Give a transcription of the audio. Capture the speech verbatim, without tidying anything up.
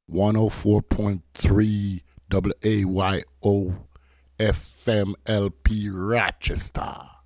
one oh four point three W A Y O F M L P Rochester.